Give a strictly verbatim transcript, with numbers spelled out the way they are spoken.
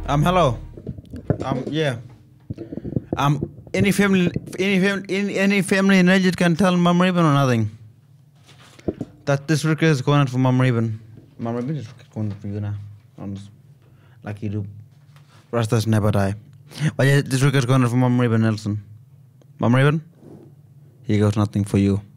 Um, hello. Um, yeah. Um, any family, any family, any, any family in Egypt can tell Mom Raven or nothing. That this request is going out for Mom Raven. Mom Raven is going for you now. Honest. Like you do. Rastas never die. But yeah, this request is going out for Mom Raven Nelson. Mom Raven, here goes nothing for you.